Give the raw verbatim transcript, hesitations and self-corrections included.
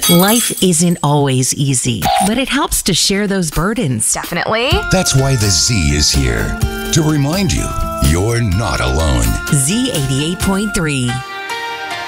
Life isn't always easy, but it helps to share those burdens. Definitely. That's why the Z is here, to remind you you're not alone. Z eighty-eight point three.